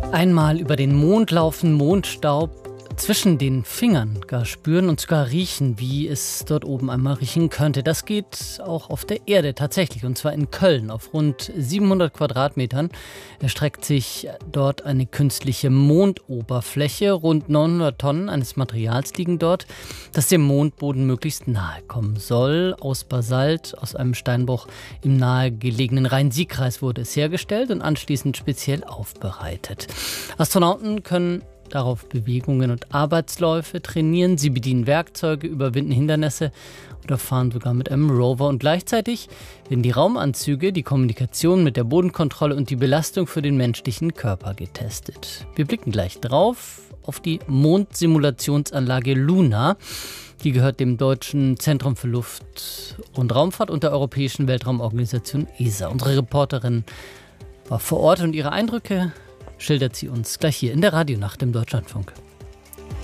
Einmal über den Mond laufen, Mondstaub zwischen den Fingern gar spüren und sogar riechen, wie es dort oben einmal riechen könnte. Das geht auch auf der Erde tatsächlich, und zwar in Köln. Auf rund 700 Quadratmetern erstreckt sich dort eine künstliche Mondoberfläche. Rund 900 Tonnen eines Materials liegen dort, das dem Mondboden möglichst nahe kommen soll. Aus Basalt, aus einem Steinbruch im nahegelegenen Rhein-Sieg-Kreis wurde es hergestellt und anschließend speziell aufbereitet. Astronauten können darauf Bewegungen und Arbeitsläufe trainieren. Sie bedienen Werkzeuge, überwinden Hindernisse oder fahren sogar mit einem Rover. Und gleichzeitig werden die Raumanzüge, die Kommunikation mit der Bodenkontrolle und die Belastung für den menschlichen Körper getestet. Wir blicken gleich drauf auf die Mondsimulationsanlage Luna. Die gehört dem Deutschen Zentrum für Luft- und Raumfahrt und der Europäischen Weltraumorganisation ESA. Unsere Reporterin war vor Ort und ihre Eindrücke schildert sie uns gleich hier in der Radionacht im Deutschlandfunk.